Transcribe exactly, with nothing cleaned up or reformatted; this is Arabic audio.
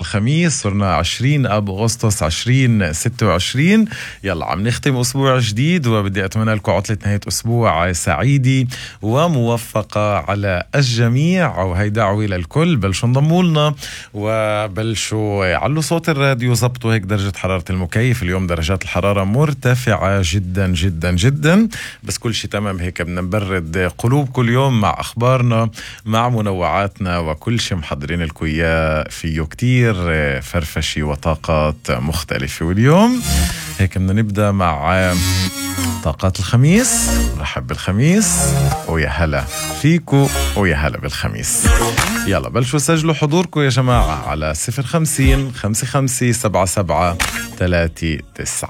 الخميس، صرنا عشرين أب أغسطس عشرين ستة وعشرين. يلا عم نختم أسبوع جديد، وبدي أتمنى لكم عطلة نهاية أسبوع سعيدة وموفقة على الجميع. وهي دعوة للكل، بلشوا انضموا لنا وبلشوا علوا صوت الراديو، زبطوا هيك درجة حرارة المكيف. اليوم درجات الحرارة مرتفعة جدا جدا جدا، بس كل شيء تمام هيك. بدنا نبرد قلوبكم اليوم مع أخبارنا، مع منوعاتنا، وكل شيء محضرين لكم إياه فيه كتير فرفشي وطاقات مختلفة. واليوم هيك بدنا نبدأ مع طاقات الخميس. رحب بالخميس ويا هلا فيكو ويا هلا بالخميس. يلا بلشوا سجلوا حضوركم يا جماعة على صفر خمسين خمسة خمسة سبعة سبعة ثلاثة تسعة.